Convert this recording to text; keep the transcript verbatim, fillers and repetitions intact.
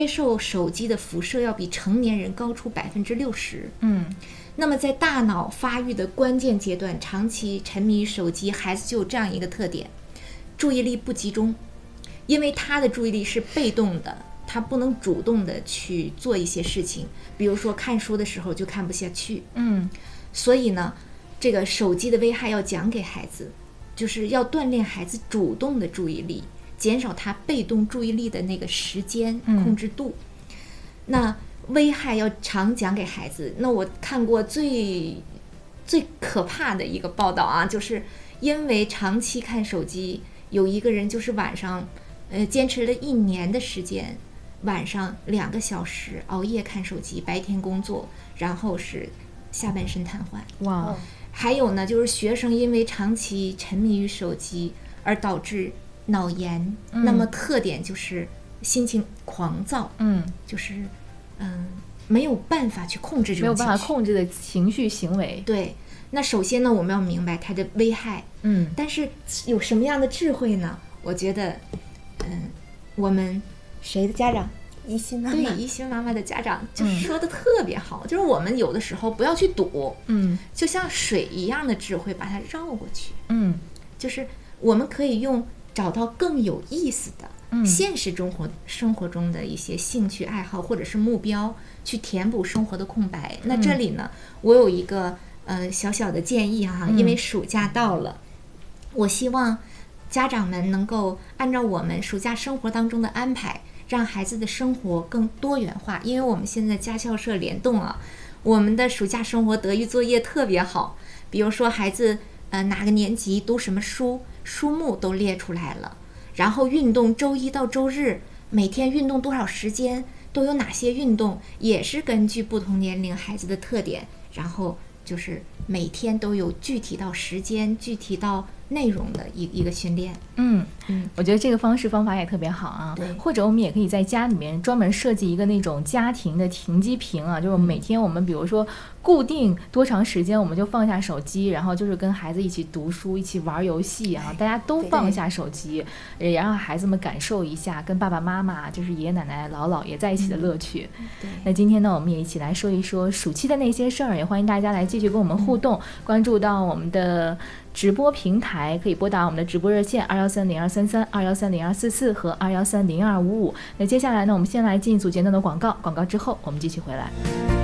接受手机的辐射要比成年人高出百分之六十。 嗯， 那么在大脑发育的关键阶段，长期沉迷于手机，孩子就有这样一个特点：注意力不集中，因为他的注意力是被动的，他不能主动的去做一些事情，比如说看书的时候就看不下去。 嗯， 所以呢，这个手机的危害要讲给孩子，就是要锻炼孩子主动的注意力。减少他被动注意力的那个时间控制度。嗯、那危害要常讲给孩子。那我看过最最可怕的一个报道啊，就是因为长期看手机，有一个人就是晚上呃坚持了一年的时间，晚上两个小时熬夜看手机，白天工作，然后是下半身瘫痪。 哇！ 还有呢，就是学生因为长期沉迷于手机而导致脑炎， 嗯、 那么特点就是心情狂躁， 嗯， 就是嗯没有办法去控制这种情绪， 没有办法控制的情绪行为。 对，那首先呢，我们要明白它的危害， 嗯， 但是有什么样的智慧呢？我觉得，嗯，我们谁的家长？ 一心妈妈， 对，一心妈妈的家长就是说的特别好，嗯、就是我们有的时候不要去赌， 嗯， 就像水一样的智慧把它绕过去， 嗯， 就是我们可以用。找到更有意思的、嗯、现实中活生活中的一些兴趣爱好或者是目标，去填补生活的空白。嗯、那这里呢，我有一个呃小小的建议哈，因为暑假到了，嗯、我希望家长们能够按照我们暑假生活当中的安排，让孩子的生活更多元化。因为我们现在家校社联动啊，我们的暑假生活德育作业特别好，比如说孩子呃哪个年级读什么书。书目都列出来了，然后运动周一到周日每天运动多少时间，都有哪些运动，也是根据不同年龄孩子的特点，然后就是每天都有具体到时间、具体到内容的一一个训练。 嗯嗯，我觉得这个方式方法也特别好啊。 对， 或者我们也可以在家里面专门设计一个那种家庭的停机坪啊，就是每天我们比如说固定多长时间，我们就放下手机，然后就是跟孩子一起读书，一起玩游戏啊，大家都放下手机，也让孩子们感受一下跟爸爸妈妈，就是爷爷奶奶、姥姥爷在一起的乐趣。 嗯、对。 那今天呢，我们也一起来说一说暑期的那些事儿，也欢迎大家来继续跟我们互动，嗯、关注到我们的直播平台，可以拨打我们的直播热线二幺三零二三三、二幺三零二四四和二幺三零二五五。那接下来呢，我们先来进一组简短的广告，广告之后我们继续回来。